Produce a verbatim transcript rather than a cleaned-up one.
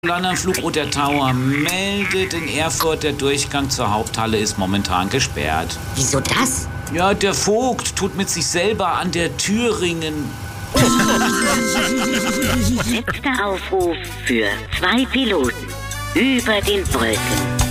Landanflug der Tower meldet in Erfurt, der Durchgang zur Haupthalle ist momentan gesperrt. Wieso das? Ja, der Vogt tut mit sich selber an der Tür ringen. Letzter Aufruf für zwei Piloten über den Wolken.